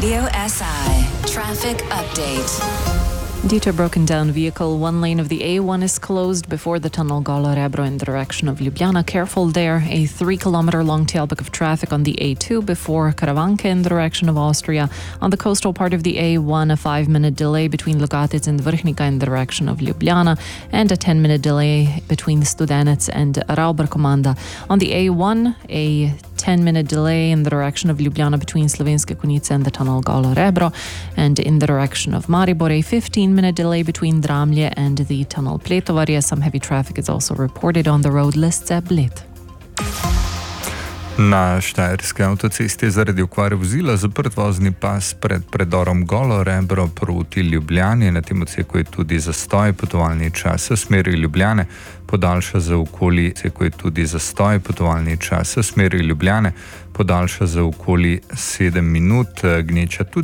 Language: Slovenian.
Radio SI Traffic Update. Due to a broken down vehicle, one lane of the A1 is closed before the tunnel Golo Rebro in the direction of Ljubljana. Careful there. A 3-kilometer long tailback of traffic on the A2 before Karavanke in the direction of Austria. On the coastal part of the A1, a 5-minute delay between Logatec and Vrhnika in the direction of Ljubljana, and a 10-minute delay between Studenec and Rauber Komanda. On the A1, a 10-minute delay in the direction of Ljubljana between Slovenske Konjice and the tunnel Golo Rebro, and in the direction of Maribor, a 15-minute delay between Dramlje and the tunnel Pletovarje. Some heavy traffic is also reported on the road Lesce Bled. Na štajerski avtocesti je zaradi okvare vozila zaprt vozni pas pred predorom Golo Rebro proti Ljubljani. Na tem odseku je tudi zastoj. Potovalni čas v smeri Ljubljane podaljša za okoli 7 minut. Gneča tudi